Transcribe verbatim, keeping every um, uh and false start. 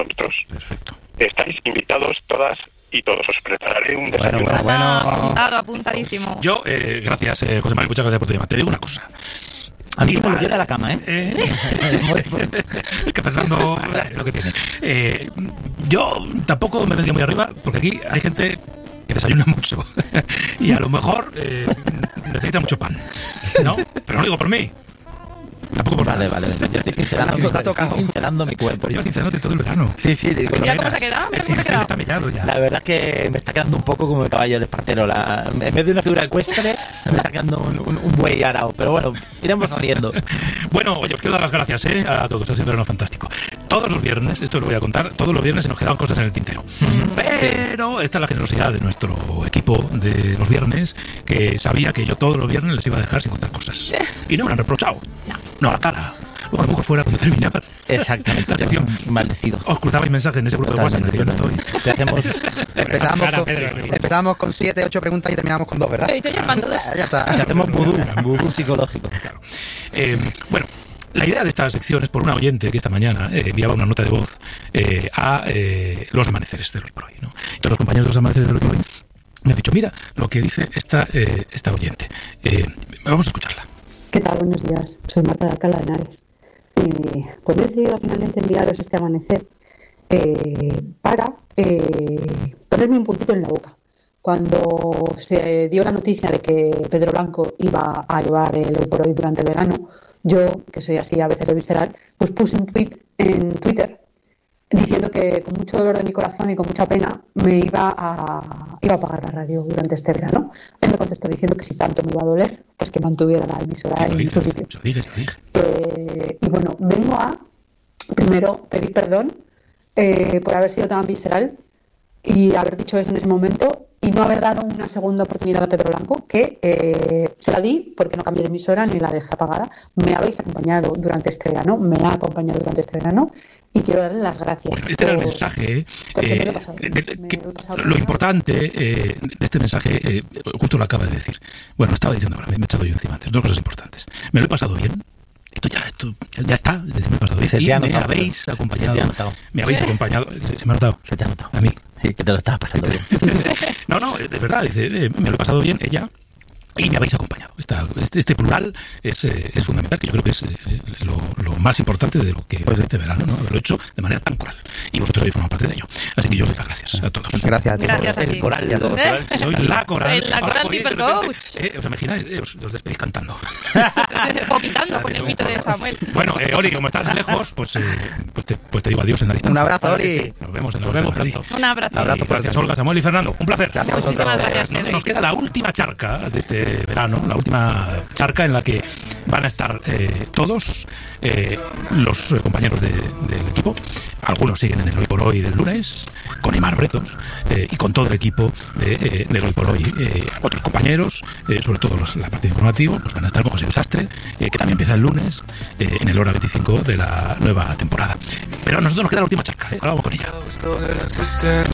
nosotros. Perfecto. Estáis invitados todas y todos. Os prepararé un desayuno. Bueno, bueno, bueno. Apuntado, apuntadísimo. Yo, eh, gracias, eh, José Manuel, muchas gracias por tu llamada. Te digo una cosa. A mí me lo lleva a la cama, ¿eh? eh que Fernando es lo que tiene. Eh, yo tampoco me vendría muy arriba, porque aquí hay gente que desayuna mucho y a lo mejor eh, necesita mucho pan, ¿no? Pero no digo por mí. Tampoco por Vale, nada. vale. Yo estoy sincerando, Te ha tocado. estoy sincerando mi cuerpo. Pero llevas sincerándote todo el verano. Sí, sí. Digo, Mira cómo Veras. se ha quedado, mira Es cómo se ha decir, quedado. está mellado ya. la verdad es que me está quedando un poco como el caballo del espartero. La... En vez de una figura ecuestre, me está quedando un, un, un buey arao. Pero bueno, iremos saliendo. Bueno, oye, os quiero dar las gracias ¿eh? a todos, ha sido un verano fantástico. Todos los viernes, esto lo voy a contar, todos los viernes se nos quedaban cosas en el tintero. Pero esta es la generosidad de nuestro equipo de los viernes, que sabía que yo todos los viernes les iba a dejar sin contar cosas. Y no me lo han reprochado. No, no a la cara. Luego a lo mejor fuera cuando terminaba Exactamente. la sección. Maldecido. Os cruzabais mensajes en ese grupo de WhatsApp en el que yo no estoy. Te hacemos... Empezábamos Cara, con, Pedro, empezábamos con siete, ocho preguntas y terminamos con dos, ¿verdad? He dicho yo, van todas. Ya está. Te hacemos vudú. Vudú psicológico. Claro. Eh, bueno, la idea de esta sección es por una oyente que esta mañana eh, enviaba una nota de voz eh, a eh, los amaneceres de hoy por hoy, ¿no? Y todos los compañeros de los amaneceres de hoy por hoy me han dicho, mira lo que dice esta, eh, esta oyente. Eh, vamos a escucharla. ¿Qué tal? Buenos días. Soy Marta de Alcalá de Henares. Y pues he decidido finalmente enviaros este amanecer eh, para eh, ponerme un puntito en la boca. Cuando se dio la noticia de que Pedro Blanco iba a llevar el Hoy por Hoy durante el verano, yo, que soy así a veces de visceral, pues puse un tweet en Twitter diciendo que con mucho dolor de mi corazón y con mucha pena me iba a iba a apagar la radio durante este verano. Él me contestó diciendo que si tanto me iba a doler, pues que mantuviera la emisora Lo en dije, su sitio. lo dije, lo dije. Eh, y bueno, vengo a primero pedir perdón eh, por haber sido tan visceral y haber dicho eso en ese momento y no haber dado una segunda oportunidad a Pedro Blanco, que eh, se la di porque no cambié de emisora ni la dejé apagada. Me habéis acompañado durante este verano, me ha acompañado durante este verano y quiero darle las gracias. Bueno, este era el por- mensaje. eh, porque me lo he eh, pasado de- bien. de- Me que- lo he pasado lo bien. importante eh, de este mensaje, eh, justo lo acaba de decir. Bueno, estaba diciendo ahora, me he echado yo encima antes. Dos cosas importantes. Me lo he pasado bien. Esto ya, esto ya está. Es decir, me he pasado bien. Se te Y ha me notado, habéis se te ha acompañado. notado. Me habéis acompañado. Se, se me ha notado. Se te ha notado. A mí. Sí, que te lo estabas pasando bien. No, no, de verdad, dice, eh, me lo he pasado bien, ella, y me habéis acompañado. Esta, este, este plural es, eh, es fundamental, que yo creo que es eh, lo, lo más importante de lo que es este verano, ¿no? Haberlo hecho de manera tan coral. Y vosotros habéis formado parte de ello. Así que yo os doy las gracias a todos. Gracias a ti. Gracias a ti. El coral y a todos. ¿Eh? Soy la coral. La Ahora coral podéis, Tipper de repente, Coach. eh, ¿os imagináis? Eh, os, os despedís cantando. Vomitando con el mito de Samuel. Bueno, eh, Ori, como estás lejos, pues, eh, pues, te, pues te digo adiós en la distancia. Un abrazo, Claro que Ori. sí. Nos vemos en la Nos vemos Madrid. pronto. Un abrazo. Abrazo. Y gracias, Olga, Samuel y Fernando. Un placer. Gracias a vosotros. Muchísimas gracias, Nos, Pedro. nos queda la última charca de este verano, la última charca en la que van a estar eh, todos eh, los eh, compañeros de- del equipo. Algunos siguen en el Hoy por Hoy del lunes, con Imar Bretos eh, y con todo el equipo de, eh, del Hoy por Hoy. Eh, otros compañeros, eh, sobre todo los, la parte de informativo, pues van a estar con José Sastre, eh, que también empieza el lunes eh, en el hora veinticinco de la nueva temporada. Pero a nosotros nos queda la última charca, ¿eh? Ahora vamos con ella.